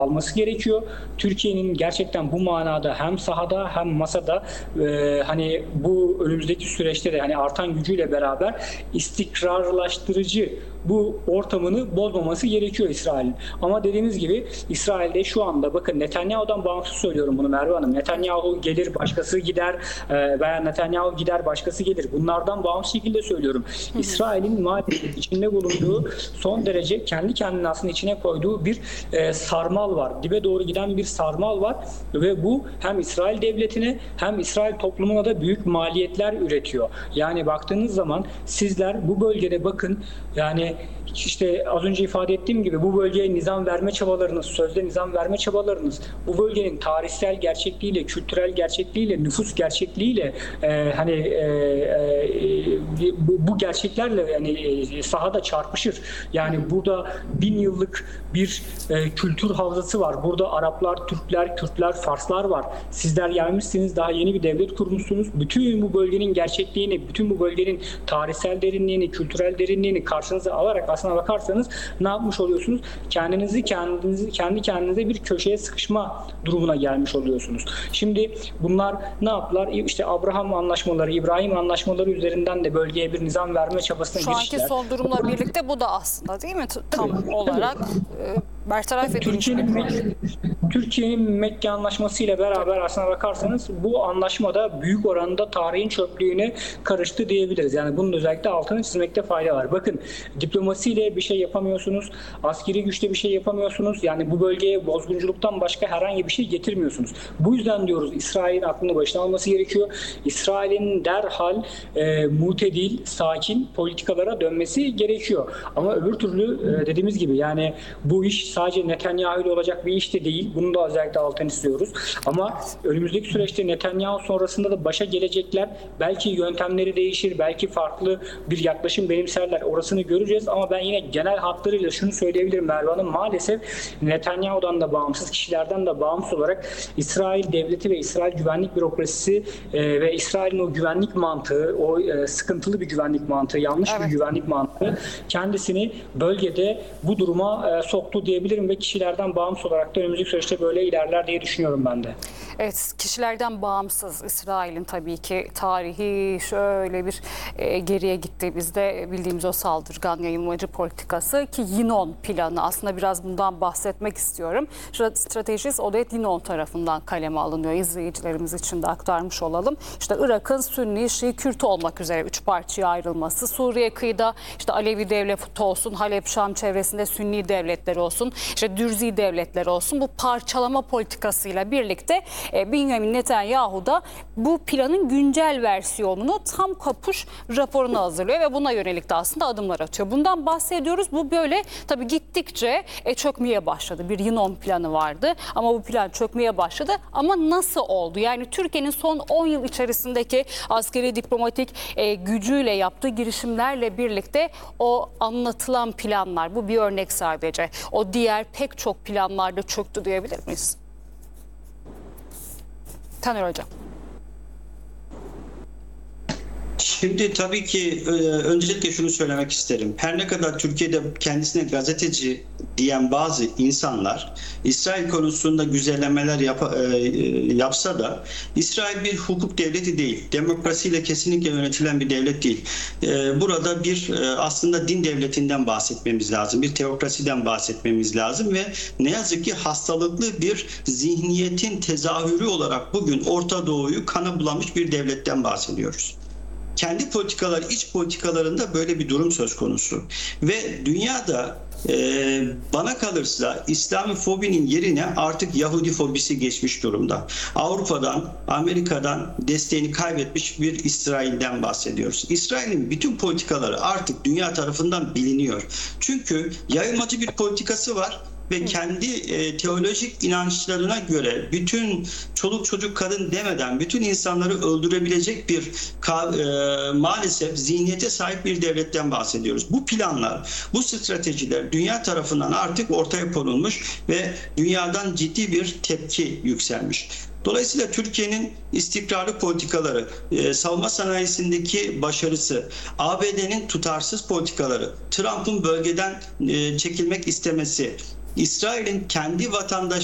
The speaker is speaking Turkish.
alması gerekiyor. Türkiye'nin gerçekten bu manada hem sahada hem masada hani bu önümüzdeki süreçte de hani artan gücüyle beraber istikrarlaştırıcı bu ortamını bozmaması gerekiyor İsrail'in. Ama dediğimiz gibi İsrail'de şu anda bakın Netanyahu'dan bağımsız söylüyorum bunu Merve Hanım. Netanyahu gelir başkası gider veya Netanyahu gider başkası gelir. Bunlardan bağımsız şekilde söylüyorum. İsrail'in maalesef içinde bulunduğu son derece kendi kendine aslında içine koyduğu bir sarmal var. Dibe doğru giden bir sarmal var ve bu hem İsrail devletine hem İsrail toplumuna da büyük maliyetler üretiyor. Yani baktığınız zaman sizler bu bölgede bakın yani işte az önce ifade ettiğim gibi bu bölgeye nizam verme çabalarınız, sözde nizam verme çabalarınız, bu bölgenin tarihsel gerçekliğiyle, kültürel gerçekliğiyle, nüfus gerçekliğiyle bu gerçeklerle yani sahada çarpışır. Yani burada 1000 yıllık bir kültür havzası var. Burada Araplar, Türkler, Kürtler, Farslar var. Sizler gelmişsiniz, daha yeni bir devlet kurmuşsunuz. Bütün bu bölgenin gerçekliğini, bütün bu bölgenin tarihsel derinliğini, kültürel derinliğini karşınıza alarak aslına bakarsanız ne yapmış oluyorsunuz? Kendi kendinize bir köşeye sıkışma durumuna gelmiş oluyorsunuz. Şimdi bunlar ne yaptılar? İşte Abraham anlaşmaları, İbrahim anlaşmaları üzerinden de bölgeye bir nizam verme çabasına giriştiler. Şu anki son durumla birlikte bu da aslında değil mi? Tam olarak bertaraf edilmiş. Türkiye'nin Mekke Anlaşması ile beraber aslına bakarsanız bu anlaşmada büyük oranda tarihin çöplüğüne karıştı diyebiliriz. Yani bunun özellikle altını çizmekte fayda var. Bakın diplomasiyle bir şey yapamıyorsunuz. Askeri güçle bir şey yapamıyorsunuz. Yani bu bölgeye bozgunculuktan başka herhangi bir şey getirmiyorsunuz. Bu yüzden diyoruz İsrail'in aklını başına alması gerekiyor. İsrail'in derhal mutedil, sakin politikalara dönmesi gerekiyor. Ama öbür türlü dediğimiz gibi yani bu iş sadece Netanyahu ile olacak bir iş de değil. Bunu da özellikle altını istiyoruz. Ama önümüzdeki süreçte Netanyahu sonrasında da başa gelecekler. Belki yöntemleri değişir, belki farklı bir yaklaşım benimserler. Orasını göreceğiz ama ben yine genel hatlarıyla şunu söyleyebilirim Merve Hanım. Maalesef Netanyahu'dan da bağımsız, kişilerden de bağımsız olarak İsrail devleti ve İsrail güvenlik bürokrasisi ve İsrail'in o güvenlik mantığı, o sıkıntılı bir güvenlik mantığı, yanlış bir güvenlik mantığı kendisini bölgede bu duruma soktu diyebilirim ve kişilerden bağımsız olarak da önümüzdeki süreçte böyle ilerler diye düşünüyorum ben de. Evet, kişilerden bağımsız İsrail'in tabii ki tarihi şöyle bir geriye gittiğimizde bildiğimiz o saldırgan yayılmacı politikası ki Yinon planı aslında biraz bundan bahsetmek istiyorum. Stratejist Oded Yinon tarafından kaleme alınıyor. İzleyicilerimiz için de aktarmış olalım. İşte Irak'ın Sünni, Şii, Kürt olmak üzere 3 parçaya ayrılması, Suriye kıyıda işte Alevi devleti olsun, Halep, Şam çevresinde Sünni devletler olsun, işte Dürzi devletler olsun bu parçalama politikasıyla birlikte Benjamin Netanyahu da bu planın güncel versiyonunu tam kapuş raporunu hazırlıyor ve buna yönelik de aslında adımlar atıyor. Bundan bahsediyoruz. Bu böyle tabii gittikçe çökmeye başladı. Bir Yinon planı vardı ama bu plan çökmeye başladı. Ama nasıl oldu? Yani Türkiye'nin son 10 yıl içerisindeki askeri diplomatik gücüyle yaptığı girişimlerle birlikte o anlatılan planlar, bu bir örnek sadece. O diğer pek çok planlarda çöktü diyebilir miyiz? Taner Hocam. Şimdi tabii ki öncelikle şunu söylemek isterim. Her ne kadar Türkiye'de kendisine gazeteci diyen bazı insanlar İsrail konusunda güzellemeler yapsa da İsrail bir hukuk devleti değil. Demokrasiyle kesinlikle yönetilen bir devlet değil. Burada bir aslında din devletinden bahsetmemiz lazım. Bir teokrasiden bahsetmemiz lazım ve ne yazık ki hastalıklı bir zihniyetin tezahürü olarak bugün Orta Doğu'yu kana bulamış bir devletten bahsediyoruz. Kendi politikaları, iç politikalarında böyle bir durum söz konusu. Ve dünyada bana kalırsa İslamofobinin yerine artık Yahudi fobisi geçmiş durumda. Avrupa'dan, Amerika'dan desteğini kaybetmiş bir İsrail'den bahsediyoruz. İsrail'in bütün politikaları artık dünya tarafından biliniyor. Çünkü yayılmacı bir politikası var. Ve kendi teolojik inançlarına göre bütün çoluk çocuk kadın demeden bütün insanları öldürebilecek bir maalesef zihniyete sahip bir devletten bahsediyoruz. Bu planlar, bu stratejiler dünya tarafından artık ortaya konulmuş ve dünyadan ciddi bir tepki yükselmiş. Dolayısıyla Türkiye'nin istikrarlı politikaları, savunma sanayisindeki başarısı, ABD'nin tutarsız politikaları, Trump'ın bölgeden çekilmek istemesi, İsrail'in kendi vatandaşı